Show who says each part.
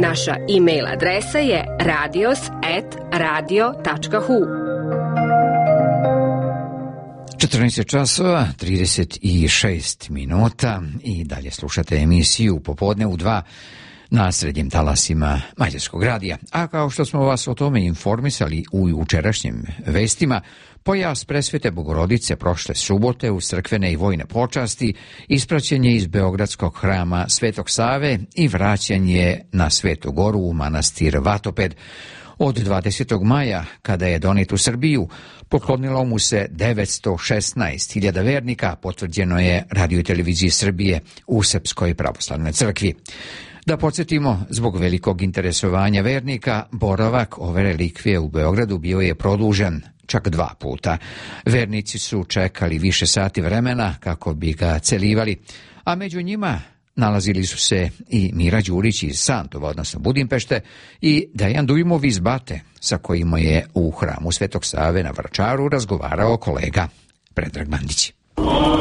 Speaker 1: Naša e-mail adresa je radios@radio.hu.
Speaker 2: 14 časova, 36 minuta i dalje slušate emisiju Popodne u 2 na srednjim talasima Mađarskog radija. A kao što smo vas o tome informisali u jučerašnjim vestima, pojas presvete Bogorodice prošle subote u crkvene i vojne počasti, ispraćenje iz Beogradskog hrama Svetog Save i vraćanje na Svetu Goru u manastir Vatoped. Od 20. maja, kada je donet u Srbiju, poklonilo mu se 916.000 vernika, potvrđeno je Radio i televiziji Srbije u Srpskoj pravoslavnoj crkvi. Da podsjetimo, zbog velikog interesovanja vernika, boravak ove relikvije u Beogradu bio je produžen čak 2 puta. Vernici su čekali više sati vremena kako bi ga celivali, a među njima nalazili su se i Mira Đurić iz Santova, odnosno Budimpešte, i Dejan Dujmov iz Bate, sa kojima je u hramu Svetog Save na Vračaru razgovarao kolega Predrag Bandić.